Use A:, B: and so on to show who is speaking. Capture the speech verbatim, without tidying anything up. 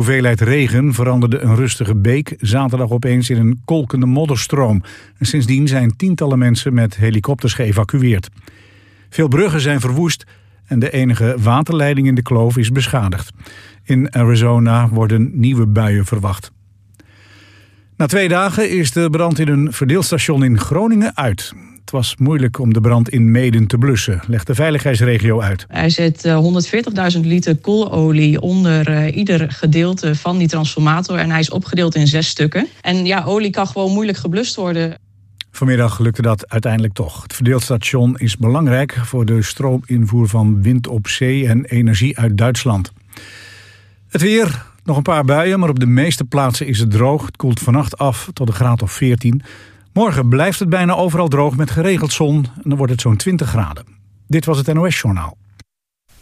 A: hoeveelheid regen veranderde een rustige beek zaterdag opeens in een kolkende modderstroom. En sindsdien zijn tientallen mensen met helikopters geëvacueerd. Veel bruggen zijn verwoest en de enige waterleiding in de kloof is beschadigd. In Arizona worden nieuwe buien verwacht. Na twee dagen is de brand in een verdeelstation in Groningen uit. Het was moeilijk om de brand in Meeden te blussen, legt de veiligheidsregio uit.
B: Hij zet honderdveertigduizend liter koololie onder uh, ieder gedeelte van die transformator. En hij is opgedeeld in zes stukken. En ja, olie kan gewoon moeilijk geblust worden.
A: Vanmiddag lukte dat uiteindelijk toch. Het verdeelstation is belangrijk voor de stroominvoer van wind op zee en energie uit Duitsland. Het weer, nog een paar buien, maar op de meeste plaatsen is het droog. Het koelt vannacht af tot een graad of veertien. Morgen blijft het bijna overal droog met geregeld zon en dan wordt het zo'n twintig graden. Dit was het N O S Journaal.